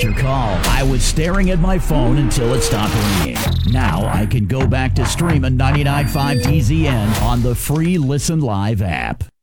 your call. I was staring at my phone until it stopped ringing. Now I can go back to streaming 99.5 DZN on the free Listen Live app.